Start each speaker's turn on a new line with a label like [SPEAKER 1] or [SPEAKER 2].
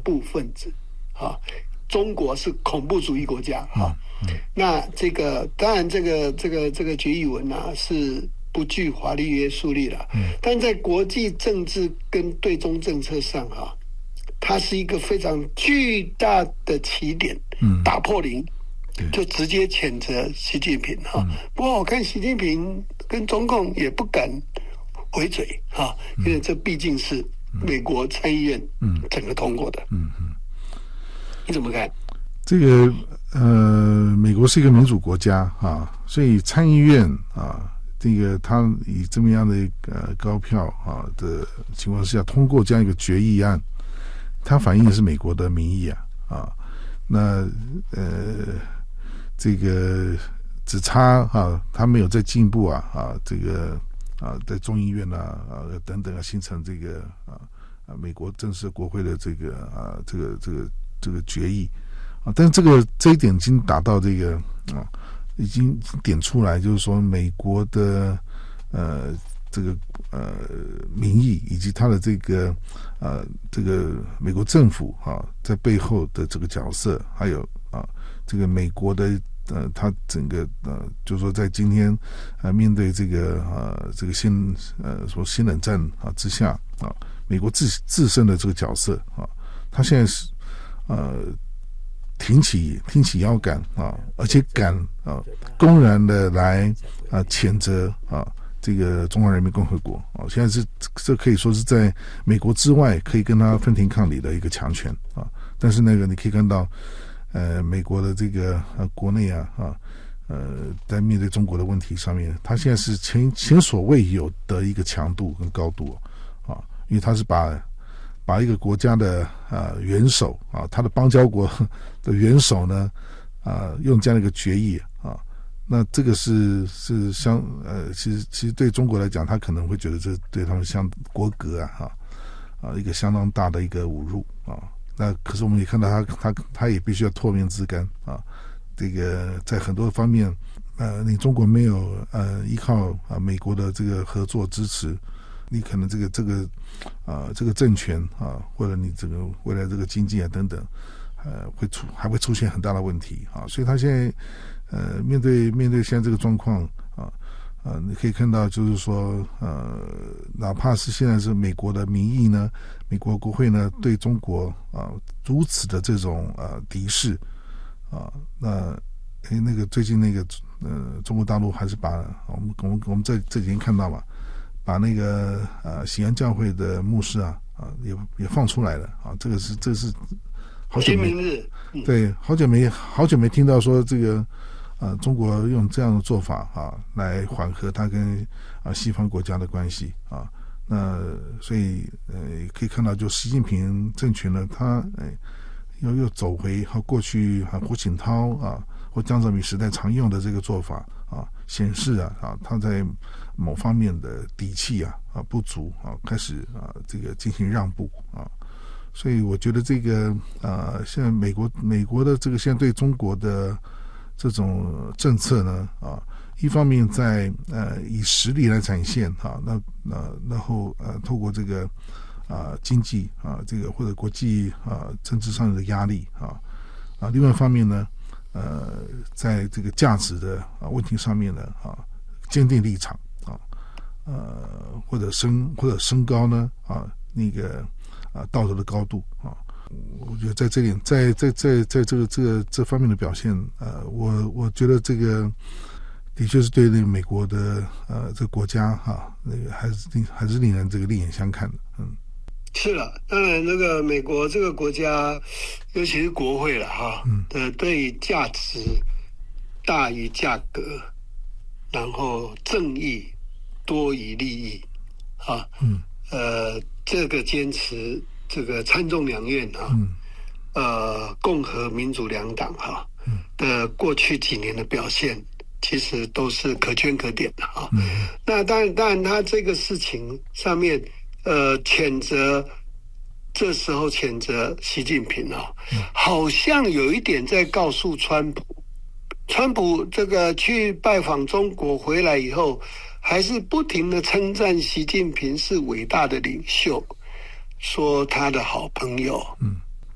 [SPEAKER 1] 怖分子啊，中国是恐怖主义国家啊。那这个当然这个决议文啊是不具法律约束力了，但在国际政治跟对中政策上啊，它是一个非常巨大的起点，打破零，就直接谴责习近平哈。不过我看习近平跟中共也不敢回嘴哈，因为这毕竟是美国参议院整个通过的。你怎么看？
[SPEAKER 2] 这个美国是一个民主国家啊，所以参议院啊，这个他以这么样的高票啊的情况下通过这样一个决议案，它反映的是美国的民意啊。那这个只差他没有在进步这个在众议院等等形成这个美国正式国会的这个决议但是这一点已经达到这个已经点出来，就是说美国的这个民意以及他的这个美国政府在背后的这个角色，还有这个美国的他整个就是说在今天面对这个新冷战之下美国自身的这个角色他现在是挺起腰杆而且敢公然的来谴责这个中华人民共和国现在是这可以说是在美国之外可以跟他分庭抗礼的一个强权但是你可以看到美国的这个国内在面对中国的问题上面，他现在是前所未有的一个强度跟高度因为他是把一个国家的元首他的邦交国的元首呢用这样的一个决议那这个是其实对中国来讲，他可能会觉得这对他们像国格一个相当大的一个侮辱那可是我们也看到他也必须要脱面自干这个在很多方面你中国没有依靠美国的这个合作支持，你可能这个政权或者你这个未来这个经济等等还会出现很大的问题所以他现在面对现在这个状况你可以看到就是说哪怕是现在是美国的民意呢，美国国会呢对中国如此的这种敌视那个最近那个中国大陆还是把我们这几天看到嘛，把那个喜安教会的牧师也放出来了这是好久没对好久没听到说这个中国用这样的做法来缓和它跟西方国家的关系那所以可以看到就习近平政权呢他又走回过去胡锦涛或江泽民时代常用的这个做法显示他在某方面的底气不足开始这个进行让步所以我觉得这个现在美国的这个现在对中国的这种政策呢一方面在以实力来展现然后透过这个经济这个或者国际政治上的压力另外一方面呢在这个价值的问题上面呢坚定立场或者升高呢那个道德的高度我觉得在这点在这方面的表现我觉得这个的确是对那个美国的这个国家那个还是令人这个另眼相看的
[SPEAKER 1] 是了，当然那个美国这个国家尤其是国会了对价值大于价格，然后正义多于利益这个坚持这个参众两院共和民主两党的过去几年的表现其实都是可圈可点的那当然他这个事情上面这时候谴责习近平好像有一点在告诉川普这个去拜访中国回来以后还是不停的称赞习近平是伟大的领袖，说他的好朋友